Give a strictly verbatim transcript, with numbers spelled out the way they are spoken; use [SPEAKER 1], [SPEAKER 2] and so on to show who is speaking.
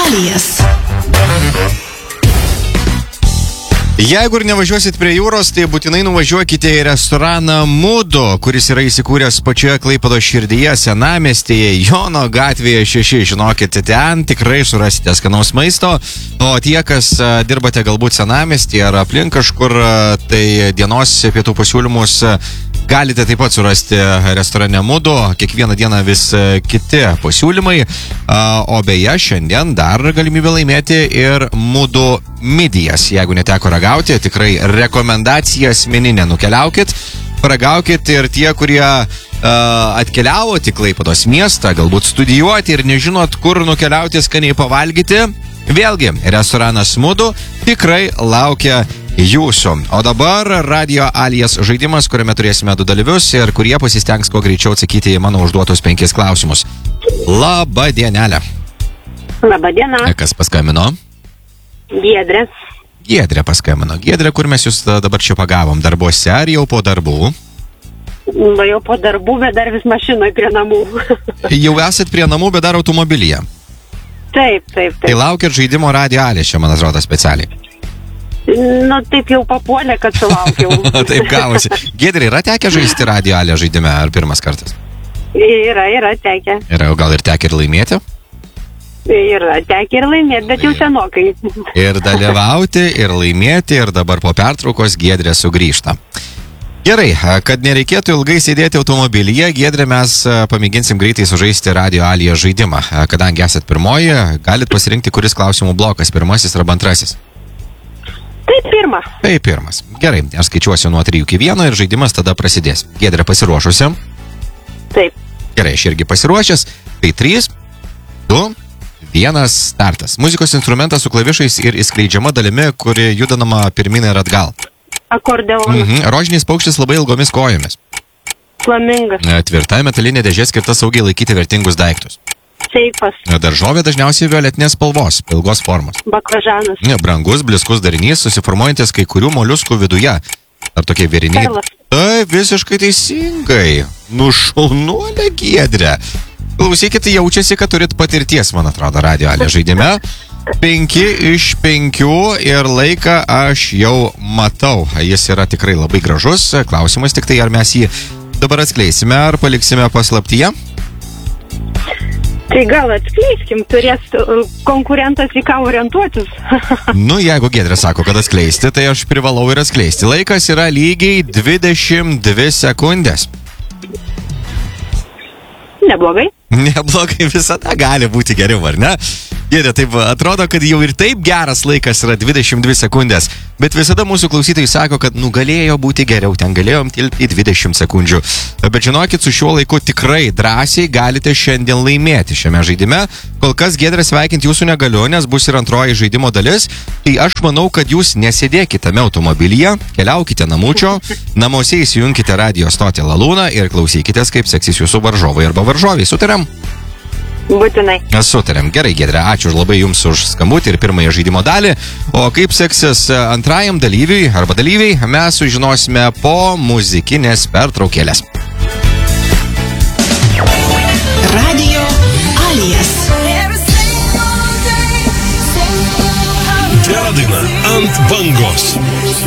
[SPEAKER 1] Alijas.
[SPEAKER 2] Jeigu ir nevažiuosit prie jūros, tai būtinai nuvažiuokite į restoraną Mudu, kuris yra įsikūręs pačioje Klaipėdos širdyje, Senamiestyje, Jono gatvėje šeši. Žinokit, ten tikrai surasite skanaus maisto, o tie, kas a, dirbate galbūt Senamiestyje ar aplink kažkur, a, tai dienos pietų pasiūlymus a, galite taip pat surasti restorane Mudu, kiekvieną dieną vis a, kiti pasiūlymai, a, o beje, šiandien dar galimybė laimėti ir Mudu midijas. Jeigu neteko ragauti, tikrai rekomendacija asmeninė. Nukeliaukit, paragaukit ir tie, kurie uh, atkeliavote į Klaipėdos miestą, galbūt studijuoti ir nežinot, kur nukeliauti skaniai pavalgyti, vėlgi, restoranas Mudu tikrai laukia jūsų. O dabar Radio Alijas žaidimas, kuriame turėsime du dalyvius ir kurie pasistengs kuo greičiau atsakyti į mano užduotus penkis klausimus. Labą dienelę.
[SPEAKER 3] Labą dieną.
[SPEAKER 2] Kas paskambino?
[SPEAKER 3] Giedrė.
[SPEAKER 2] Giedrė paskambino. Giedrė, kur mes jūs dabar čia pagavom? Darbuose ar jau po darbų?
[SPEAKER 3] Va jau po darbų, bet dar vis mašinoje prie namų.
[SPEAKER 2] Jau esat prie namų, bet dar automobilyje.
[SPEAKER 3] Taip, taip, taip.
[SPEAKER 2] Tai laukit žaidimo Radio Alijas čia, man atrodo, specialiai.
[SPEAKER 3] Nu, taip jau papuolė, kad sulaukiau.
[SPEAKER 2] Taip gavosi. Giedrė, yra tekę žaisti Radio Alijas žaidime ar pirmas kartas?
[SPEAKER 3] Yra, yra tekę.
[SPEAKER 2] Yra, gal ir tekę ir laimėti?
[SPEAKER 3] Yra tekę ir laimėti, bet jau senokai.
[SPEAKER 2] Ir dalyvauti, ir laimėti, ir dabar po pertraukos Giedrė sugrįžta. Gerai, kad nereikėtų ilgai sėdėti automobilyje, Giedrė, mes pamėginsim greitai sužaisti Radio Alijas žaidimą. Kadangi esat pirmoji, galit pasirinkti, kuris klausimų blokas, pirmasis arba antrasis.
[SPEAKER 3] Tai pirma.
[SPEAKER 2] Tai pirmas. Gerai, aš skaičiuosiu nuo trijų iki vieno ir žaidimas tada prasidės. Giedrė pasiruošusi?
[SPEAKER 3] Taip.
[SPEAKER 2] Gerai, aš irgi pasiruošęs. Tai trys, du, vienas, startas. Muzikos instrumentas su klavišais ir įskleidžiama dalimi, kuri judanama pirmin ir atgal.
[SPEAKER 3] Akordeonas.
[SPEAKER 2] Mhm. Rožinis paukštis labai ilgomis kojomis.
[SPEAKER 3] Flamingas.
[SPEAKER 2] Tvirta metalinė dėžė skirta saugiai laikyti vertingus daiktus.
[SPEAKER 3] Seifas.
[SPEAKER 2] Daržovė dažniausiai violetinės spalvos, ilgos formos.
[SPEAKER 3] Baklažanas.
[SPEAKER 2] Brangus, bliskus darinys, susiformuojantis kai kurių moliuskų viduje. Ar tokie vėriniai?
[SPEAKER 3] Perlas.
[SPEAKER 2] Tai visiškai teisingai. Nu šaunuolė, Giedrė. Klausykit, jaučiasi, kad turit patirties, man atrodo, Radio Alijas žaidime. Penki iš penkių ir laiką aš jau matau. Jis yra tikrai labai gražus. Klausimas tik tai, ar mes jį dabar atskleisime, ar paliksime paslaptyje?
[SPEAKER 3] Tai gal atskleiskim, turės konkurentas į ką orientuotis.
[SPEAKER 2] Nu, jeigu Giedrė sako, kad atskleisti, tai aš privalau ir atskleisti. Laikas yra lygiai dvidešimt dvi sekundės.
[SPEAKER 3] Neblogai.
[SPEAKER 2] Neblogai, visada gali būti geriau, ar ne? Giedrė, taip atrodo, kad jau ir taip geras laikas yra dvidešimt dvi sekundės, bet visada mūsų klausytojai sako, kad nu galėjo būti geriau, ten galėjom tilpti į dvidešimt sekundžių. Bet žinokit, su šiuo laiku tikrai drąsiai galite šiandien laimėti šiame žaidime. Kol kas, Giedrė, sveikinti jūsų negaliu, nes bus ir antroji žaidimo dalis. Tai aš manau, kad jūs nesėdėkite tame automobilyje, keliaukite namučio, namuose įsijunkite radio stotį Lalūną ir klausykitės, kaip seksis jūsų varžovai arba varžoviai. Sutarėm?
[SPEAKER 3] Būtinai.
[SPEAKER 2] Sutarėm. Gerai, Giedrė, ačiū labai jums už skambutį ir pirmąją žaidimo dalį. O kaip seksis antrajam dalyviui arba dalyviai, mes sužinosime po muzikinės pertraukėlės.
[SPEAKER 1] Radio Alijas.
[SPEAKER 4] Gera daina ant bangos.